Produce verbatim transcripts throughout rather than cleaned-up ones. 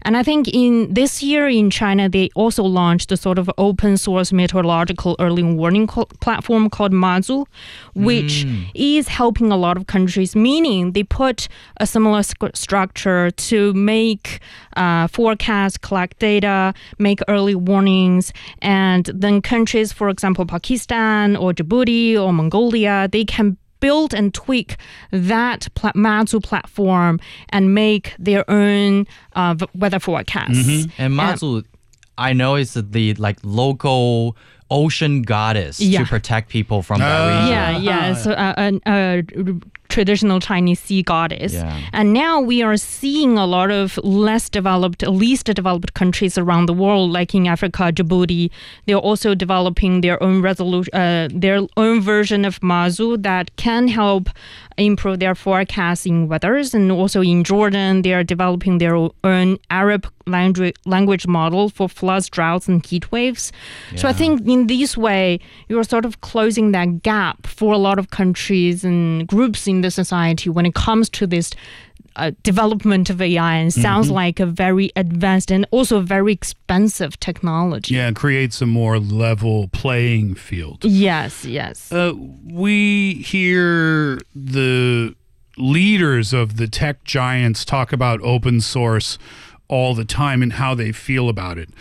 And I think in this year in China, they also launched a sort of open source meteorological early warning co- platform called Mazu, which mm. is helping a lot of countries, meaning they put a similar sc- structure to make uh, forecasts, collect data, make early warnings, and then countries, for example, Pakistan or Djibouti or Mongolia, they can build and tweak that pla- Mazu platform and make their own uh, v- weather forecasts. Mm-hmm. And Mazu, um, I know is the like local ocean goddess yeah. to protect people from uh, that region. Yeah, yeah. So uh, a uh, uh, traditional Chinese sea goddess. Yeah. And now we are seeing a lot of less developed, least developed countries around the world, like in Africa, Djibouti. They're also developing their own resolution, uh, their own version of Mazu that can help improve their forecasting weathers. And also in Jordan, they are developing their own Arab language language model for floods, droughts, and heat waves. Yeah. So I think in this way, you're sort of closing that gap for a lot of countries and groups in the society when it comes to this uh, development of A I, and sounds mm-hmm. like a very advanced and also very expensive technology. Yeah, it creates a more level playing field. Yes, yes. Uh, we hear the leaders of the tech giants talk about open source all the time and how they feel about it.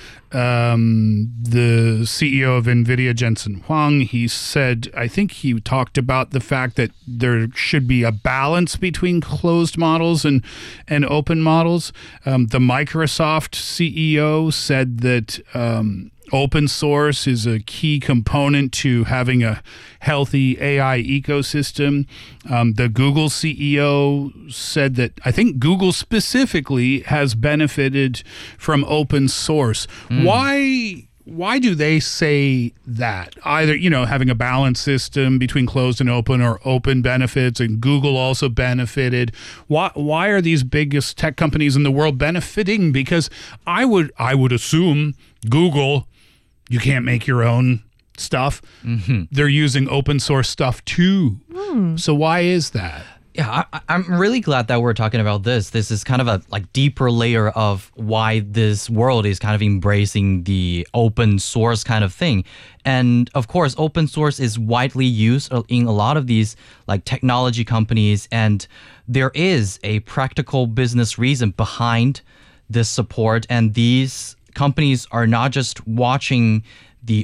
Um, the C E O of NVIDIA, Jensen Huang, he said, I think he talked about the fact that there should be a balance between closed models and, and open models. Um, the Microsoft C E O said that um, open source is a key component to having a healthy A I ecosystem. Um, the Google C E O said that I think Google specifically has benefited from open source. Mm. Why? Why do they say that? Either, you know, having a balanced system between closed and open, or open benefits, and Google also benefited. Why why are these biggest tech companies in the world benefiting? Because I would I would assume Google, you can't make your own stuff. Mm-hmm. They're using open source stuff too. Mm. So why is that? Yeah, I, I'm really glad that we're talking about this. This is kind of a like deeper layer of why this world is kind of embracing the open source kind of thing. And of course, open source is widely used in a lot of these like technology companies, and there is a practical business reason behind this support. And these companies are not just watching the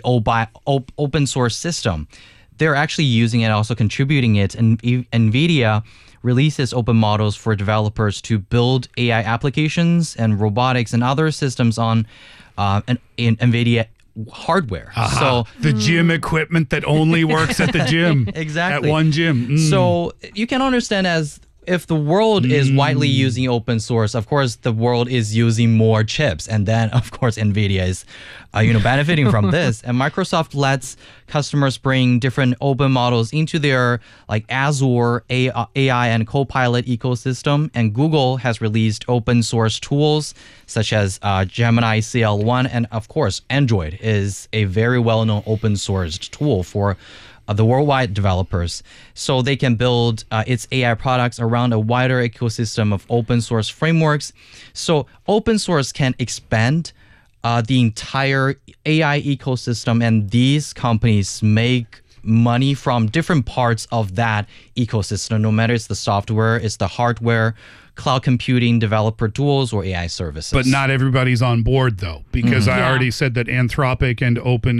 open source system. They're actually using it, also contributing it. And NVIDIA releases open models for developers to build A I applications and robotics and other systems on uh, an, in NVIDIA hardware. Uh-huh. So the gym equipment that only works at the gym. Exactly. At one gym. Mm. So you can understand as if the world is Mm. widely using open source, of course, the world is using more chips. And then, of course, NVIDIA is uh, you know, benefiting from this. And Microsoft lets customers bring different open models into their like Azure A I and Copilot ecosystem. And Google has released open source tools such as uh, Gemini C L one. And of course, Android is a very well-known open source tool for Uh, the worldwide developers, so they can build uh, its A I products around a wider ecosystem of open source frameworks. So open source can expand uh, the entire A I ecosystem, and these companies make money from different parts of that ecosystem, no matter it's the software, it's the hardware, cloud computing, developer tools, or A I services. But not everybody's on board, though, because mm-hmm. I yeah. already said that Anthropic and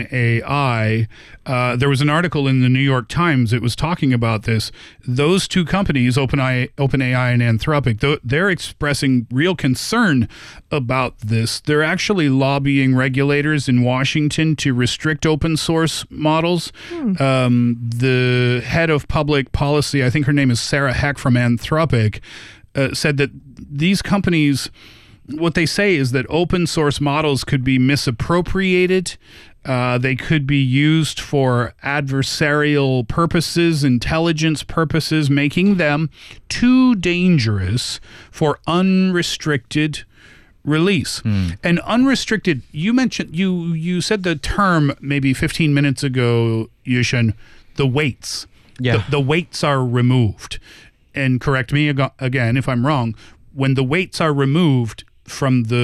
OpenAI, uh, there was an article in the New York Times that was talking about this. Those two companies, OpenAI, OpenAI and Anthropic, they're expressing real concern about this. They're actually lobbying regulators in Washington to restrict open source models. Hmm. Um, the head of public policy, I think her name is Sarah Heck from Anthropic, Uh, said that these companies, what they say is that open source models could be misappropriated. Uh, they could be used for adversarial purposes, intelligence purposes, making them too dangerous for unrestricted release. Mm. And unrestricted, you mentioned, you, you said the term maybe fifteen minutes ago, Yushen, the weights. Yeah. The, the weights are removed. And correct me ag- again if I'm wrong, when the weights are removed from the